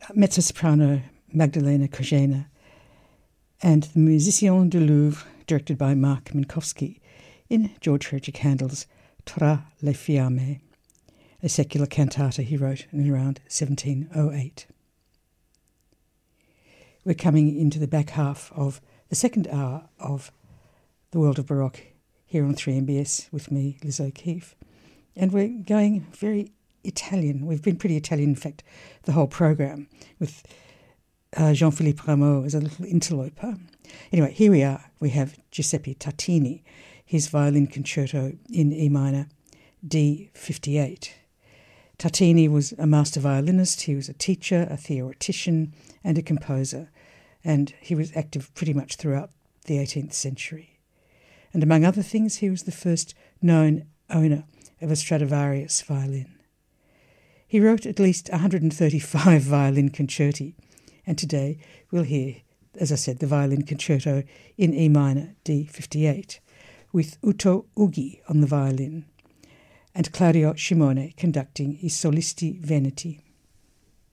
mezzo-soprano Magdalena Kozhena, and the Musiciens du Louvre, directed by Mark Minkowski, in George Frederick Handel's Tra le Fiamme, a secular cantata he wrote in around 1708. We're coming into the back half of the second hour of The World of Baroque here on 3MBS with me, Liz O'Keefe. And we're going very Italian. We've been pretty Italian, in fact, the whole program, with Jean-Philippe Rameau as a little interloper. Anyway, here we are. We have Giuseppe Tartini, his violin concerto in E minor, D58. Tartini was a master violinist. He was a teacher, a theoretician, and a composer, and he was active pretty much throughout the 18th century. And among other things, he was the first known owner of a Stradivarius violin. He wrote at least 135 violin concerti, and today we'll hear, as I said, the violin concerto in E minor, D58, with Uto Ughi on the violin, and Claudio Scimone conducting I Solisti Veneti.